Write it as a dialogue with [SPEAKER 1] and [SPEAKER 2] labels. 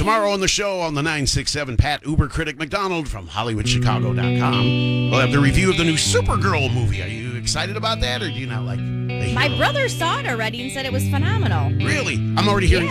[SPEAKER 1] Tomorrow on the show on the 967, Pat Uber Critic McDonald from HollywoodChicago.com. We'll have the review of the new Supergirl movie. Are you excited about that, or do you not like the
[SPEAKER 2] My
[SPEAKER 1] hero?
[SPEAKER 2] brother saw it already and said it was phenomenal.
[SPEAKER 1] Really? I'm already hearing